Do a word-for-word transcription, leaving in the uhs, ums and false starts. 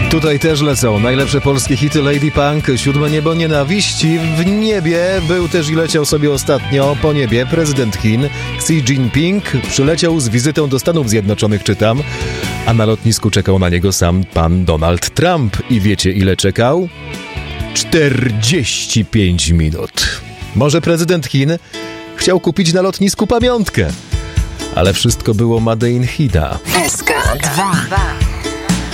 Tutaj też lecą najlepsze polskie hity Lady Punk, Siódme niebo nienawiści. W niebie był też i leciał sobie ostatnio po niebie prezydent Chin Xi Jinping. Przyleciał z wizytą do Stanów Zjednoczonych, czytam, a na lotnisku czekał na niego sam pan Donald Trump. I wiecie, ile czekał? czterdzieści pięć minut. Może prezydent Chin chciał kupić na lotnisku pamiątkę, ale wszystko było made in China. S K dwa.